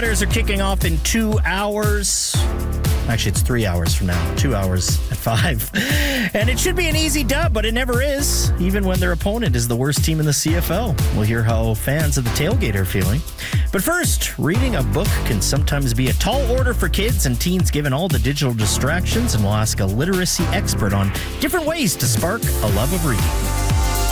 Tailgaters are kicking off in 2 hours. Actually, it's 3 hours from now. 2 hours at 5. And it should be an easy dub, but it never is, even when their opponent is the worst team in the CFL. We'll hear how fans of the Tailgate are feeling. But first, reading a book can sometimes be a tall order for kids and teens given all the digital distractions, and we'll ask a literacy expert on different ways to spark a love of reading.